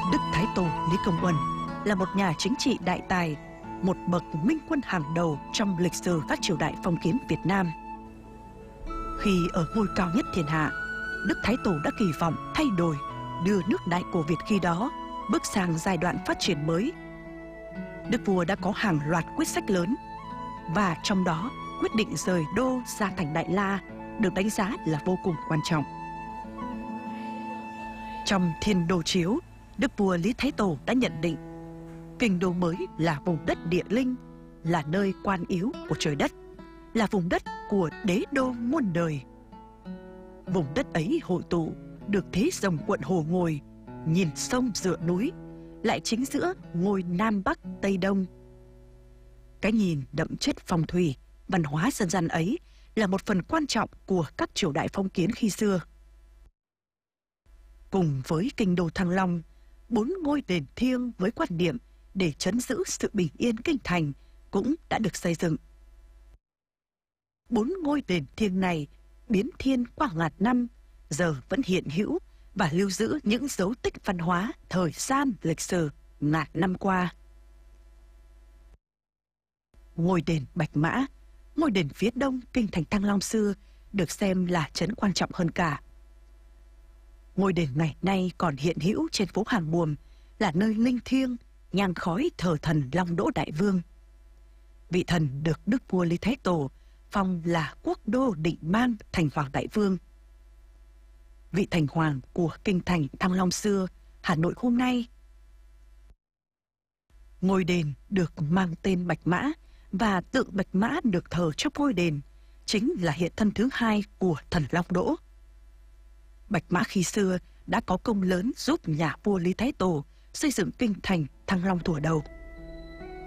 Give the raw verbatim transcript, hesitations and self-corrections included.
Đức Thái Tổ Lý Công Uẩn là một nhà chính trị đại tài, một bậc minh quân hàng đầu trong lịch sử các triều đại phong kiến Việt Nam. Khi ở ngôi cao nhất thiên hạ, Đức Thái Tổ đã kỳ vọng thay đổi, đưa nước Đại cổ Việt khi đó bước sang giai đoạn phát triển mới. Đức vua đã có hàng loạt quyết sách lớn, và trong đó quyết định rời đô ra thành Đại La được đánh giá là vô cùng quan trọng. Trong Thiên Đô Chiếu, Đức vua Lý Thái Tổ đã nhận định kinh đô mới là vùng đất địa linh, là nơi quan yếu của trời đất, là vùng đất của đế đô muôn đời. Vùng đất ấy hội tụ được thế rồng quận Hồ ngồi, nhìn sông dựa núi, lại chính giữa ngôi Nam Bắc Tây Đông. Cái nhìn đậm chất phong thủy, văn hóa dân gian ấy là một phần quan trọng của các triều đại phong kiến khi xưa. Cùng với kinh đô Thăng Long, bốn ngôi đền thiêng với quan niệm để trấn giữ sự bình yên kinh thành cũng đã được xây dựng. Bốn ngôi đền thiêng này biến thiên qua ngàn năm, giờ vẫn hiện hữu và lưu giữ những dấu tích văn hóa thời gian lịch sử ngàn năm qua. Ngôi đền Bạch Mã, ngôi đền phía đông kinh thành Thăng Long xưa, được xem là trấn quan trọng hơn cả. Ngôi đền ngày nay còn hiện hữu trên phố Hàng Buồm, là nơi linh thiêng, nhang khói thờ thần Long Đỗ Đại Vương. Vị thần được Đức vua Lý Thái Tổ phong là quốc đô định man thành Hoàng Đại Vương. Vị thành hoàng của kinh thành Thăng Long xưa, Hà Nội hôm nay. Ngôi đền được mang tên Bạch Mã, và tượng Bạch Mã được thờ trong ngôi đền chính là hiện thân thứ hai của thần Long Đỗ. Bạch Mã khi xưa đã có công lớn giúp nhà vua Lý Thái Tổ xây dựng kinh thành Thăng Long thuở đầu.